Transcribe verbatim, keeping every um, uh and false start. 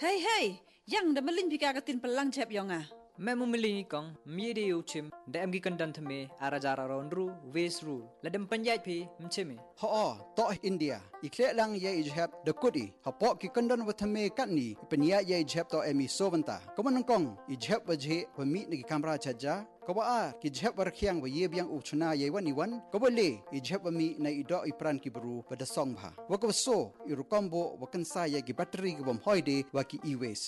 Hei hei, yang dah melin pika katin pelang cep yonga. मैं मुमिली कong मिये उचिम द एमगी कंडन थमे आराजारा रोंड्रू वेसरू लदम पंजायत भी मचेमे ho to India ikle lang ye ijhab de kudi hapo ki kandon wathame katni penia ye ijhab to emi sovanta koman kong ijhab wajhe wami ni kamera chaja koba ki ijhab warkhiang wa ye biang uchuna ye wani wan kobole ijhab wami na ido ipran ki bru pada song bha wakaso irukombo wakansa ye ki battery ki bom hoide wa ki e-waste